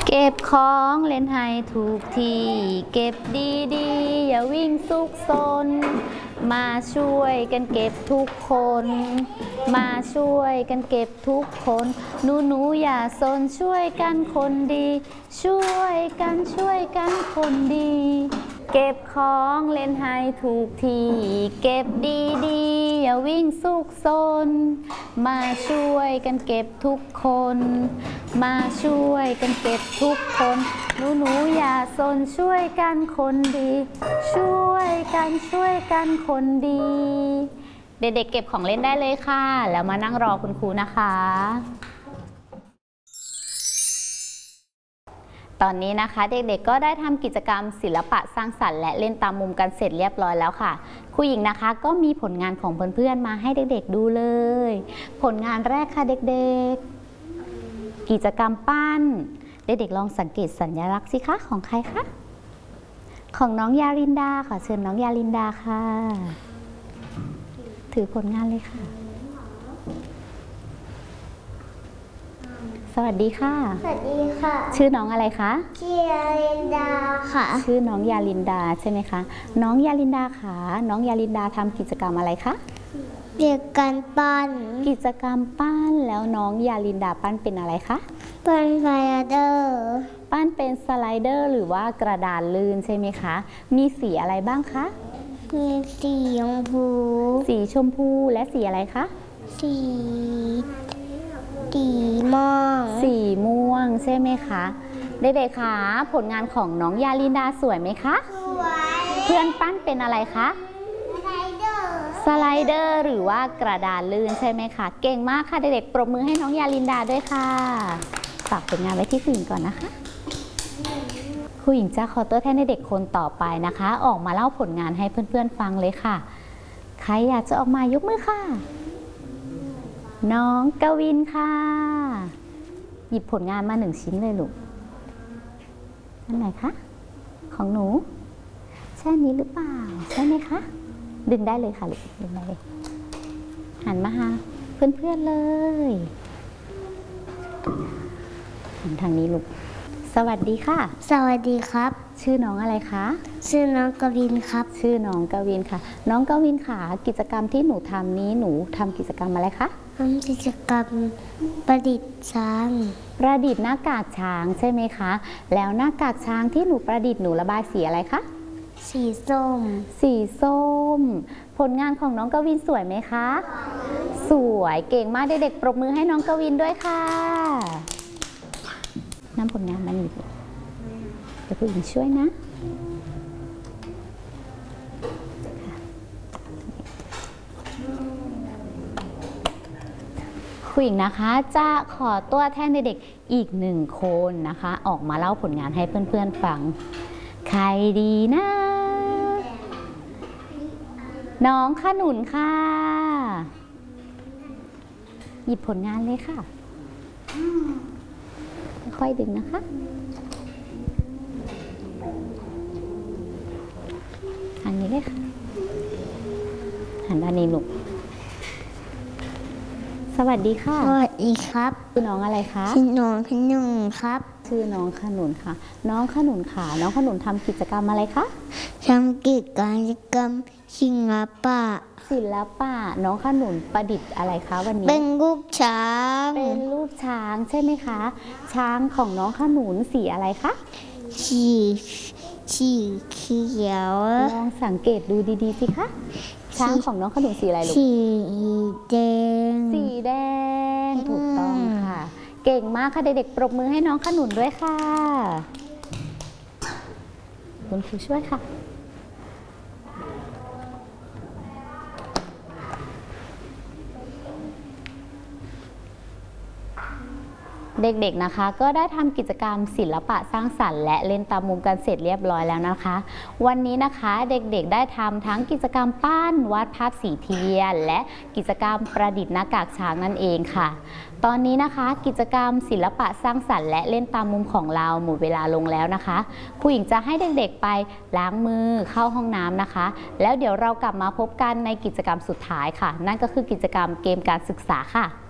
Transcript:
เก็บของเล่นให้ถูกที่เก็บดีๆอย่าวิ่งซุกซนมาช่วยกันเก็บทุกคนมาช่วยกันเก็บทุกคนหนูอย่าซนช่วยกันคนดีช่วยกันคนดีเก็บของเล่นให้ถูกที่เก็บดีๆอย่าวิ่งซุกซนมาช่วยกันเก็บทุกคนมาช่วยกันเก็บทุกคนหนูอย่าซนช่วยกันคนดีช่วยกันคนดีเด็กๆเก็บของเล่นได้เลยค่ะแล้วมานั่งรอคุณครูนะคะตอนนี้นะคะเด็กๆก็ได้ทำกิจกรรมศิลปะสร้างสรรค์และเล่นตามมุมกันเสร็จเรียบร้อยแล้วค่ะครูหญิงนะคะก็มีผลงานของเพื่อนๆมาให้เด็กๆดูเลยผลงานแรกค่ะเด็กๆกิจกรรมปั้นเด็กๆลองสังเกตสัญลักษณ์สิคะของใครคะของน้องยาลินดาค่ะเชิญน้องยาลินดาค่ะถือผลงานเลยค่ะสวัสดีค่ะสวัสดีค่ะชื่อน้องอะไรคะชื่อยาลินดาค่ะชื่อน้องยาลินดาใช่ไหมคะน้องยาลินดาค่ะน้องยาลินดาทำกิจกรรมอะไรคะเรียกการปั้นกิจกรรมปั้นแล้วน้องยาลินดาปั้นเป็นอะไรคะปั้นสไลเดอร์ปั้นเป็นสไลเดอร์หรือว่ากระดานลื่นใช่ไหมคะมีสีอะไรบ้างคะมีสีชมพูและสีอะไรคะสีม่วงใช่ไหมคะเด็กๆคะผลงานของน้องยาลินดาสวยไหมคะสวยเพื่อนปั้นเป็นอะไรคะสไลเดอร์หรือว่ากระดานลื่นใช่ไหมคะเก่งมากค่ะเด็กๆปรบมือให้น้องยาลินดาด้วยค่ะฝากผลงานไว้ที่ครูหญิงก่อนนะคะครูหญิงจะขอตัวแทนเด็กคนต่อไปนะคะออกมาเล่าผลงานให้เพื่อนๆฟังเลยค่ะใครอยากจะออกมายกมือค่ะน้องกวินค่ะหยิบผลงานมา1 ชิ้นเลยลูกอันไหนคะของหนูใช่นี้หรือเปล่าใช่ไหมคะดึงได้เลยค่ะลูกดึงได้เลยหันมาหาเพื่อนๆเลยหันทางนี้ลูกสวัสดีค่ะสวัสดีครับชื่อน้องอะไรคะชื่อน้องกวินครับชื่อน้องกวินค่ะน้องกวินค่ะกิจกรรมที่หนูทำนี้หนูทำกิจกรรมอะไรคะทำกิจกรรมประดิษฐ์ช้างประดิษฐ์หน้ากากช้างใช่ไหมคะแล้วหน้ากากช้างที่หนูประดิษฐ์หนูระบายสีอะไรคะสีส้มผลงานของน้องกวินสวยไหมคะสวยเก่งมากเด็กๆปรบมือให้น้องกวินด้วยค่ะนำผลงานมาหนึ่งเดี๋ยวผู้หญิงช่วยนะผู้หญิงนะคะจะขอตัวแทนเด็กๆอีก1 คนนะคะออกมาเล่าผลงานให้เพื่อนๆฟังใครดีนะน้องขนุนค่ะหยิบผลงานเลยค่ะค่อยดึงนะคะอันนี้เลยค่ะหันด้านนี้ลูกสวัสดีค่ะสวัสดีครับชื่อน้องอะไรคะชื่อน้องขนุนครับชื่อน้องขนุนค่ะน้องขนุนค่ะน้องขนุนทำกิจกรรมอะไรคะทำกิจกรรมศิลปะน้องขนุนประดิษฐ์อะไรคะวันนี้เป็นรูปช้างใช่ไหมคะช้างของน้องขนุนสีอะไรคะสีเขียวลองสังเกตดูดีๆสิคะช้างของน้องขนุนสีอะไรลูกสีแดงถูกต้องค่ะเก่งมากค่ะเด็กๆปรบมือให้น้องขนุนด้วยค่ะคุณครูช่วยค่ะเด็กๆนะคะก็ได้ทำกิจกรรมศิลปะสร้างสรรค์และเล่นตามมุมกันเสร็จเรียบร้อยแล้วนะคะวันนี้นะคะเด็กๆได้ทำทั้งกิจกรรมปั้นวาดภาพสีเทียนและกิจกรรมประดิษฐ์หน้ากากช้างนั่นเองค่ะตอนนี้นะคะกิจกรรมศิลปะสร้างสรรค์และเล่นตามมุมของเราหมดเวลาลงแล้วนะคะครูหญิงจะให้เด็กๆไปล้างมือเข้าห้องน้ำนะคะแล้วเดี๋ยวเรากลับมาพบกันในกิจกรรมสุดท้ายค่ะนั่นก็คือกิจกรรมเกมการศึกษาค่ะ